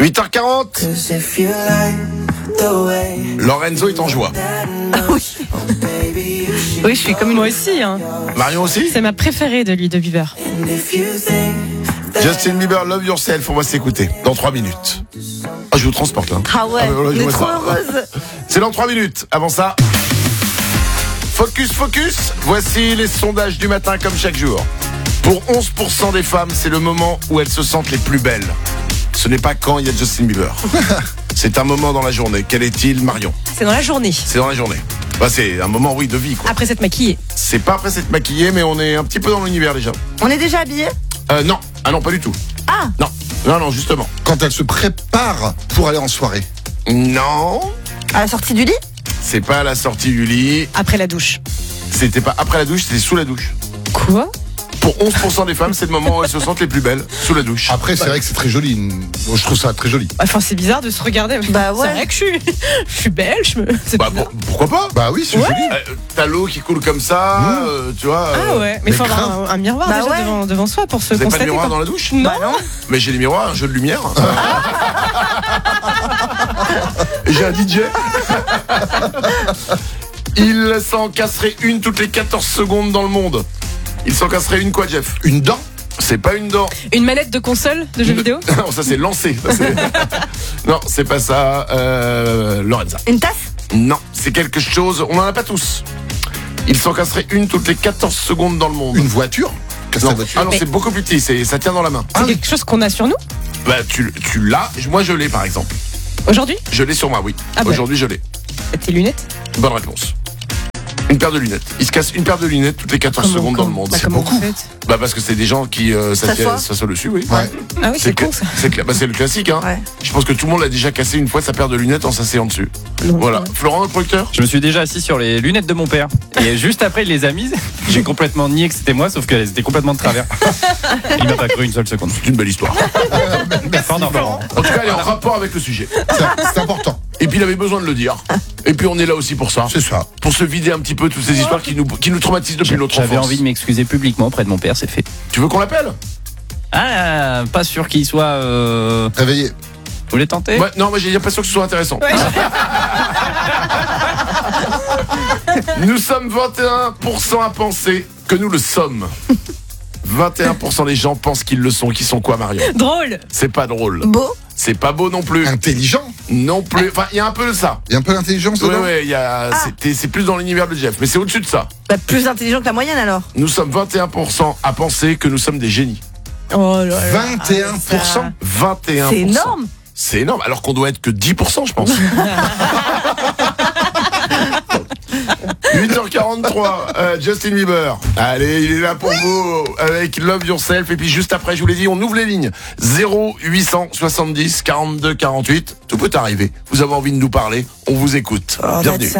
8h40. Lorenzo est en joie. Oui, je suis comme une... Moi aussi, hein. Marion aussi. C'est ma préférée de lui, de Bieber. Justin Bieber, Love Yourself, on va s'écouter dans 3 minutes. Ah, je vous transporte là. Ah ouais, voilà, je on est vois trop ça. heureuse. C'est dans 3 minutes. Avant ça, focus. Voici les sondages du matin comme chaque jour. Pour 11% des femmes, c'est le moment où elles se sentent les plus belles. Ce n'est pas quand il y a Justin Bieber. C'est un moment dans la journée. Quel est-il, Marion? C'est dans la journée. C'est dans la journée. Bah, c'est un moment, oui, de vie, quoi. Après s'être maquillée. C'est pas après s'être maquillé, mais on est un petit peu dans l'univers déjà. On est déjà habillés? Non. Ah non, pas du tout. Ah. Non, justement. Quand elle se prépare pour aller en soirée. Non. À la sortie du lit? C'est pas à la sortie du lit. Après la douche. C'était pas après la douche, c'était sous la douche. Quoi? Pour 11% des femmes, c'est le moment où elles se sentent les plus belles, sous la douche. Après, c'est vrai que c'est très joli. Moi, je trouve ça très joli. Enfin, c'est bizarre de se regarder. Bah ouais. C'est vrai que je suis belle, c'est Bah, bizarre. pourquoi pas? Bah oui, c'est Ouais. joli. T'as l'eau qui coule comme ça, tu vois. Ah ouais, mais il faut avoir un miroir Bah déjà ouais. devant soi pour se Vous avez pas de constater. miroir quoi. dans la douche? Non. Bah non. Mais j'ai des miroirs, un jeu de lumière. Et j'ai un DJ. Il s'en casserait une toutes les 14 secondes dans le monde. Il s'en casserait une quoi, Jeff? Une dent. C'est pas une dent. Une manette de console de jeux vidéo? Non, ça c'est lancé. Non, c'est pas ça. Lorenza. Une tasse? Non, c'est quelque chose. On en a pas tous. Il s'en casserait une toutes les 14 secondes dans le monde. Une voiture. Casse Non. la voiture. Ah non, c'est beaucoup plus petit. Ça tient dans la main. C'est quelque chose qu'on a sur nous Bah, tu l'as. Moi, je l'ai, par exemple. aujourd'hui? Je l'ai sur moi, oui. Ah bah. Aujourd'hui, je l'ai. Tes lunettes? Bonne réponse. Une paire de lunettes. Il se casse une paire de lunettes toutes les 14 secondes dans le monde. Bah, C'est comment beaucoup. vous faites? Bah, parce que c'est des gens qui s'assoient dessus, oui. Ouais. Ah oui, c'est con ça. C'est le classique, hein. Ouais. Je pense que tout le monde a déjà cassé une fois sa paire de lunettes en s'asseyant dessus. Non. Voilà. Florent, le producteur? Je me suis déjà assis sur les lunettes de mon père. Et juste après, il les a mises. J'ai complètement nié que c'était moi, sauf qu'elles étaient complètement de travers. Il m'a pas cru une seule seconde. C'est une belle histoire. Pardon, Florent. En tout cas, elle est en rapport avec le sujet. C'est important. Et puis, il avait besoin de le dire. Et puis, on est là aussi pour ça. C'est ça. Pour se vider un petit peu toutes ces histoires qui nous traumatisent depuis notre enfance. J'avais envie de m'excuser publiquement auprès de mon père, c'est fait. Tu veux qu'on l'appelle? Ah, pas sûr qu'il soit... Réveillé. Vous voulez tenter? Ouais, non, mais j'ai pas sûr que ce soit intéressant. Ouais. Nous sommes 21% à penser que nous le sommes. 21% des gens pensent qu'ils le sont. Qui sont quoi, Marion? Drôle. C'est pas drôle. Beau? C'est pas beau non plus. Intelligent. Non plus. Enfin, il y a un peu de ça. Il y a un peu d'intelligence Ouais, dedans. ouais, c'est plus dans l'univers de Jeff. Mais c'est au-dessus de ça. Bah, plus intelligent que la moyenne alors. Nous sommes 21% à penser que nous sommes des génies. Oh là là. 21%. 21%. C'est énorme. C'est énorme. Alors qu'on doit être que 10%, je pense. 8h43, Justin Bieber. Allez, il est là pour vous avec Love Yourself. Et puis juste après, je vous l'ai dit, on ouvre les lignes. 0870 42 48. Tout peut arriver. Vous avez envie de nous parler, on vous écoute. Bienvenue.